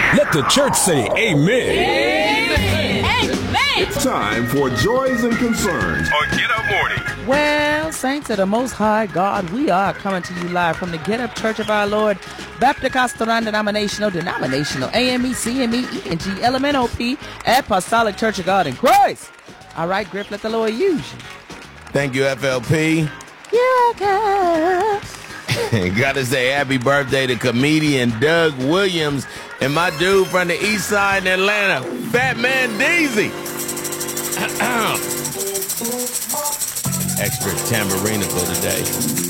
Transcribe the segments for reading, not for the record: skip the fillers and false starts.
Let the church say amen. Amen. It's time for Joys and Concerns on Get Up Morning. Well, saints of the Most High God, we are coming to you live from the Get Up Church of our Lord, Baptist Denominational, AME, CME, ENG, LMNOP, Apostolic Church of God in Christ. All right, Griff, let the Lord use you. Thank you, FLP. Yeah, God. Gotta say happy birthday to comedian Doug Williams and my dude from the east side in Atlanta, Fat Man Deezy. Extra tambourinical today.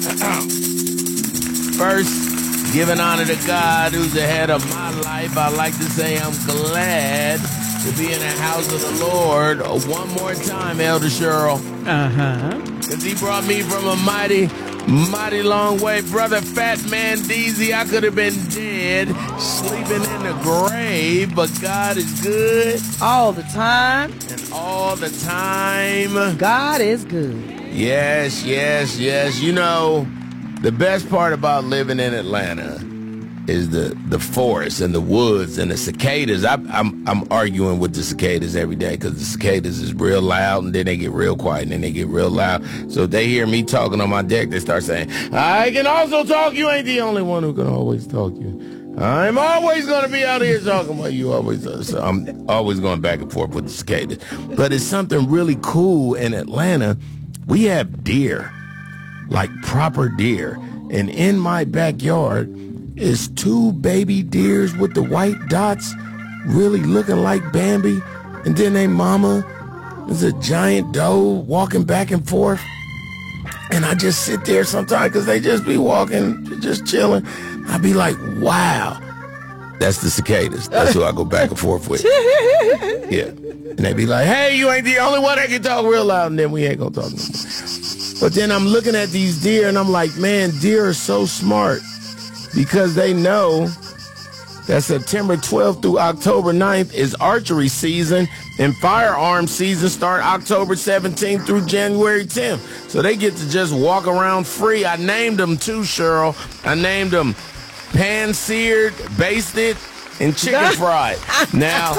First, giving honor to God who's ahead of my life, I like to say I'm glad to be in the house of the Lord one more time, Elder Cheryl. Because he brought me from a mighty long way. Brother Fat Man Deezy, I could have been dead, sleeping in the grave, but God is good. All the time. And all the time. God is good. Yes, yes, yes. You know, the best part about living in Atlanta is the forest and the woods and the cicadas. I'm arguing with the cicadas every day because the cicadas is real loud and then they get real quiet and then they get real loud. So if they hear me talking on my deck, they start saying, I can also talk. You ain't the only one who can always talk. I'm always going to be out here talking about you always. So I'm always going back and forth with the cicadas. But it's something really cool in Atlanta. We have deer, like proper deer. And in my backyard is two baby deers with the white dots really looking like Bambi. And then they mama is a giant doe walking back and forth. And I just sit there sometimes because they just be walking, just chilling. I be like, wow. That's the cicadas. That's who I go back and forth with. Yeah. And they be like, hey, you ain't the only one that can talk real loud. And then we ain't going to talk no more. But then I'm looking at these deer and I'm like, man, deer are so smart. Because they know that September 12th through October 9th is archery season and firearm season start October 17th through January 10th. So they get to just walk around free. I named them too, Cheryl. I named them pan-seared, basted, and chicken fried. Now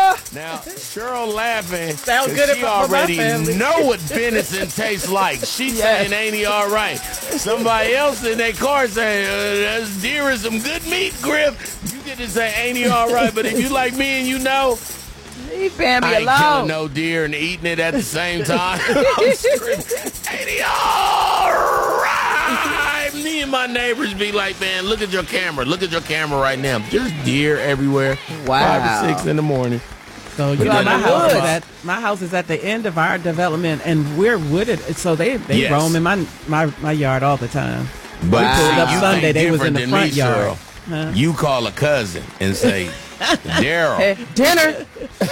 Cheryl laughing because she already know what venison tastes like. She saying, ain't he all right? Somebody else in their car saying, that deer is some good meat, Griff. You get to say, ain't he all right? But if you like me and you know, leave Bambi I ain't alone. killing no deer and eating it at the same time. I'm screaming, ain't he all right? Me and my neighbors be like, man, look at your camera. Look at your camera right now. There's deer everywhere. Wow. 5 to 6 in the morning. So you know, my house is at the end of our development, and we're wooded, so they roam in my yard all the time. But we pulled up you Sunday, they was in the front me, yard. Huh? You call a cousin and say, Daryl, dinner.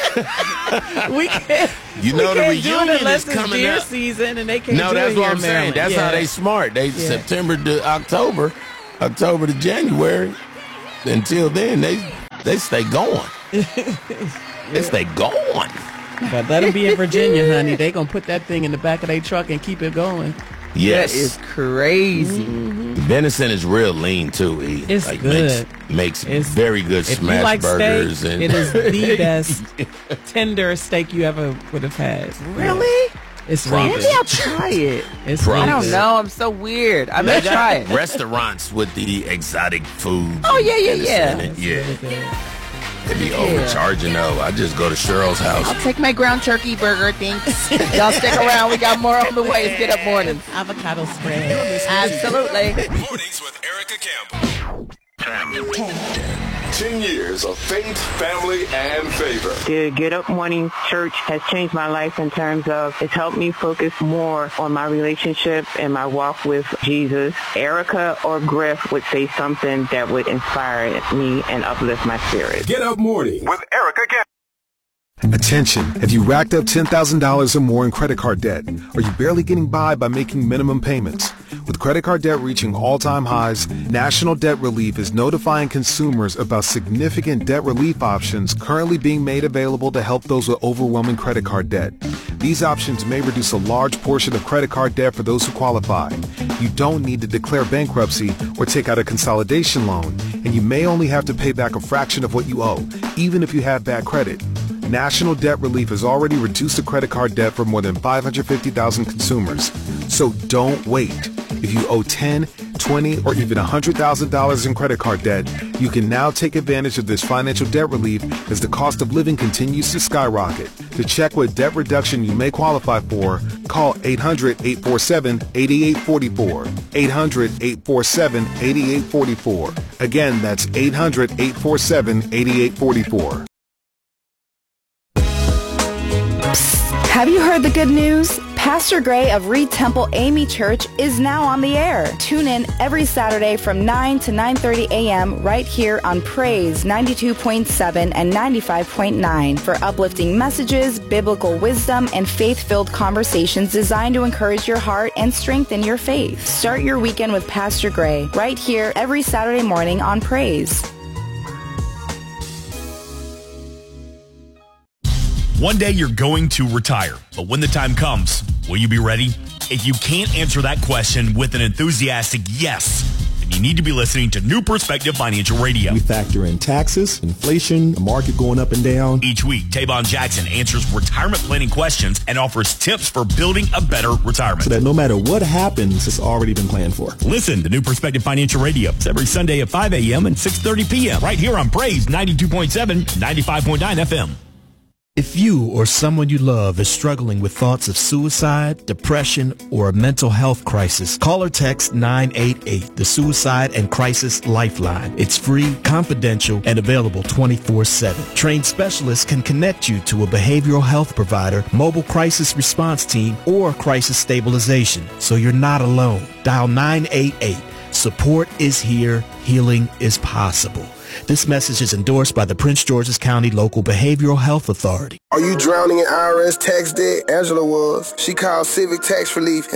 we can't. You know the reunion is coming deer up. Season, and they can't. No, that's what I'm saying. That's how they smart. They September to October to January. Until then, they stay going. They stay going. But let them be in Virginia, honey. They gonna put that thing in the back of their truck and keep it going. Yes, that is crazy. Venison is real lean too. It's like good. Makes very good smash burgers. Steak, it is the best tender steak you ever would have had. Really? It's really Maybe I'll try it. It's I don't know. I'm so weird. I may try it. Restaurants with the exotic food. Oh yeah. They be overcharging though. I just go to Cheryl's house. I'll take my ground turkey burger, thanks. Y'all stick around. We got more on the way. It's Get Up Mornings. Avocado spread. Absolutely. Mornings with Erica Campbell. 10 years of faith, family, and favor. The Get Up Morning Church has changed my life in terms of it's helped me focus more on my relationship and my walk with Jesus. Erica or Griff would say something that would inspire me and uplift my spirit. Get Up Morning with Erica Campbell. Attention, have you racked up $10,000 or more in credit card debt? Are you barely getting by making minimum payments? With credit card debt reaching all-time highs, National Debt Relief is notifying consumers about significant debt relief options currently being made available to help those with overwhelming credit card debt. These options may reduce a large portion of credit card debt for those who qualify. You don't need to declare bankruptcy or take out a consolidation loan. and you may only have to pay back a fraction of what you owe, even if you have bad credit. National Debt Relief has already reduced the credit card debt for more than 550,000 consumers. So don't wait. If you owe $10, $20, or even $100,000 in credit card debt, you can now take advantage of this financial debt relief as the cost of living continues to skyrocket. To check what debt reduction you may qualify for, call 800-847-8844. 800-847-8844. Again, that's 800-847-8844. Have you heard the good news? Pastor Gray of Reed Temple AME Church is now on the air. Tune in every Saturday from 9 to 9:30 a.m. right here on Praise 92.7 and 95.9 for uplifting messages, biblical wisdom, and faith-filled conversations designed to encourage your heart and strengthen your faith. Start your weekend with Pastor Gray right here every Saturday morning on Praise. One day you're going to retire, but when the time comes, will you be ready? If you can't answer that question with an enthusiastic yes, then you need to be listening to New Perspective Financial Radio. We factor in taxes, inflation, the market going up and down. Each week, Tavon Jackson answers retirement planning questions and offers tips for building a better retirement. So that no matter what happens, it's already been planned for. Listen to New Perspective Financial Radio. It's every Sunday at 5 a.m. and 6:30 p.m. right here on Praise 92.7, 95.9 FM. If you or someone you love is struggling with thoughts of suicide, depression, or a mental health crisis, call or text 988, the Suicide and Crisis Lifeline. It's free, confidential, and available 24/7. Trained specialists can connect you to a behavioral health provider, mobile crisis response team, or crisis stabilization, so you're not alone. Dial 988. Support is here. Healing is possible. This message is endorsed by the Prince George's County Local Behavioral Health Authority. Are you drowning in IRS tax debt? Angela was. She called Civic Tax Relief